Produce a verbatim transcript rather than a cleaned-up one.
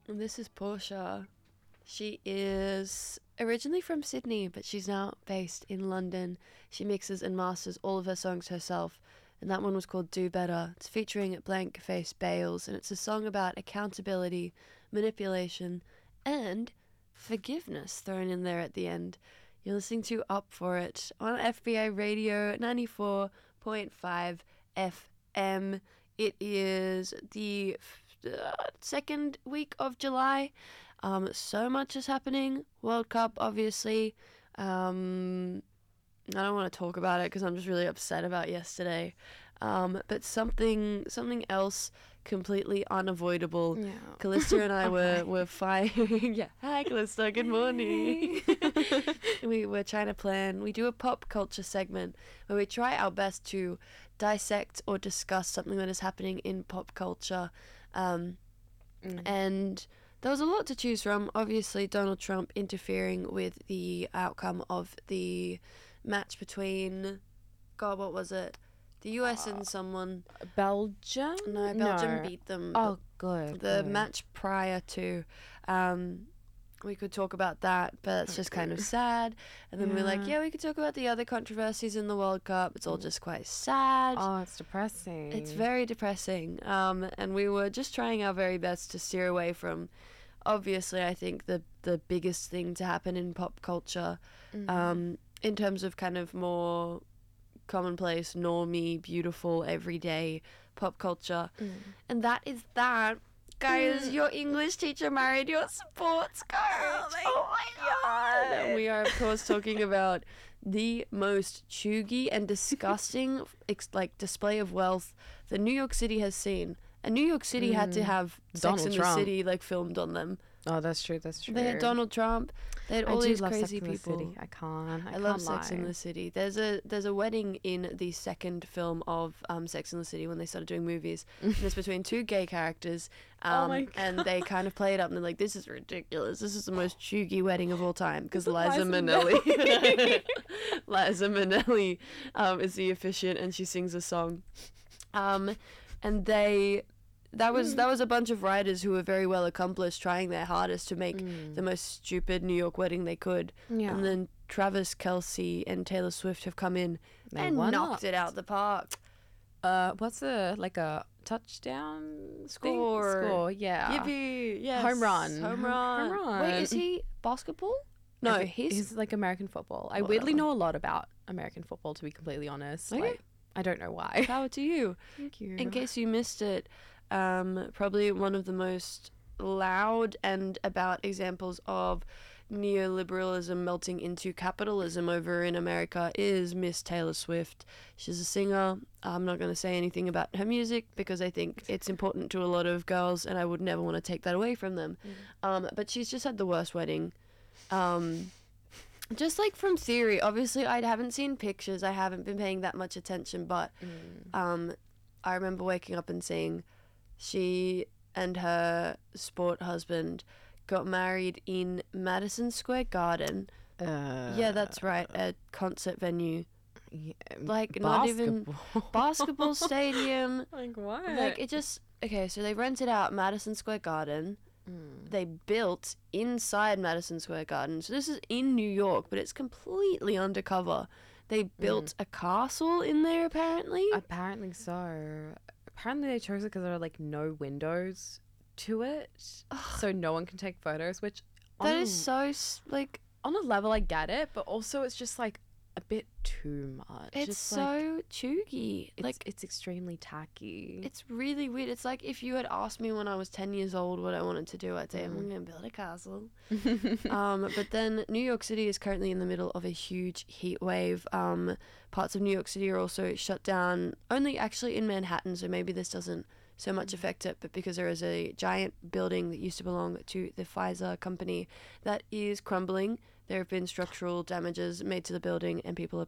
And this is Portia. She is originally from Sydney, but she's now based in London. She mixes and masters all of her songs herself, and that one was called Do Better. It's featuring Blank Face Bales, and it's a song about accountability, manipulation, and forgiveness thrown in there at the end. You're listening to Up For It on F B A Radio ninety-four point five F M. It is the uh, second week of July. Um, so much is happening. World Cup, obviously. Um, I don't want to talk about it because I'm just really upset about yesterday. Um, but something something else completely unavoidable. Yeah. Callista and I were, were fighting. Yeah, hi Callista, good morning. we were trying to plan. We do a pop culture segment where we try our best to dissect or discuss something that is happening in pop culture. Um, Mm. And there was a lot to choose from. Obviously, Donald Trump interfering with the outcome of the match between, God, what was it? The U S and someone. Belgium? No, Belgium No. beat them. Oh, good. The good. match prior to, um, we could talk about that, but it's just kind of sad. And then we're like, Yeah. yeah, we could talk about the other controversies in the World Cup. It's all just quite sad. Oh, it's depressing. It's very depressing. Um, and we were just trying our very best to steer away from, obviously, I think the the biggest thing to happen in pop culture, Mm. um, in terms of kind of more commonplace, normie, beautiful, everyday pop culture. Mm. And that is that. Guys, Mm. your English teacher married your sports coach. Oh my God. And we are, of course, talking about the most chuggy and disgusting ex- like display of wealth that New York City has seen. And New York City had to Mm. have Sex Donald in Trump. the City like filmed on them. Oh, that's true. That's true. They had Donald Trump. They had I all do these love crazy Sex in the people. City. I can't. I, I, can't love Sex in lie. the City. There's a there's a wedding in the second film of um, Sex in the City when they started doing movies. And it's between two gay characters. Um, Oh my and they kind of play it up and they're like, this is ridiculous. This is the most chuggy wedding of all time. Because Is it Liza Liza Minnelli. Liza Minnelli um, is the officiant and she sings a song. Um, and they... That was that was a bunch of writers who were very well accomplished, trying their hardest to make Mm. the most stupid New York wedding they could. Yeah. And then Travis Kelce and Taylor Swift have come in They and won knocked up. it out the park. Uh, what's a like a touchdown thing? Score. Score? Yeah. Yippee! Yes. Home run. Home Home run. run. Wait, is he basketball? No, Okay, he's. he's like American football. I Whatever. weirdly know a lot about American football, to be completely honest. Okay. Like, I don't know why. Power to you. Thank you. In case you missed it, um, probably one of the most loud and about examples of neoliberalism melting into capitalism over in America is Miss Taylor Swift. She's a singer. I'm not going to say anything about her music because I think it's important to a lot of girls and I would never want to take that away from them. Mm. Um, but she's just had the worst wedding. Um, just like from theory, obviously I haven't seen pictures. I haven't been paying that much attention, but Mm. um, I remember waking up and seeing she and her sport husband got married in Madison Square Garden. Uh, Yeah, that's right, a concert venue. yeah, Like, not even basketball. basketball stadium. Like what? Like, it just... Okay, so they rented out Madison Square Garden. Mm. They built inside Madison Square Garden. So this is in New York, but it's completely undercover. They built a castle in there, apparently. Apparently so. Apparently they chose it because there are like no windows to it, so no one can take photos. Which on that a, is so, s- like... on a level I get it, but also it's just like a bit too much. It's Just, so like, chuggy. it's, Like, it's extremely tacky. it's really weird. It's like if you had asked me when I was ten years old what I wanted to do, I'd say, I'm Mm. going to build a castle. um, but then New York City is currently in the middle of a huge heat wave. Um, parts of New York City are also shut down, only actually in Manhattan, so maybe this doesn't so much affect it, but because there is a giant building that used to belong to the Pfizer company that is crumbling. There have been structural damages made to the building and people are